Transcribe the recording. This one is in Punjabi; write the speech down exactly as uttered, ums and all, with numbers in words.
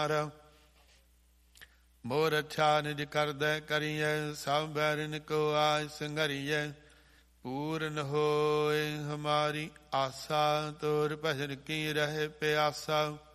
ਮੋਰ ਅੱਛਾ ਨਿਜ ਕਰਦੈ ਕਰੀਐ, ਸਭ ਬੈਰਿਨ ਕੋ ਆਇ ਸੰਘਰੀਐ। ਪੂਰਨ ਹੋਏ ਹਮਾਰੀ ਆਸਾ, ਤੋਰ ਭਜਨ ਕੀ ਰਹੇ ਪਿਆਸਾ।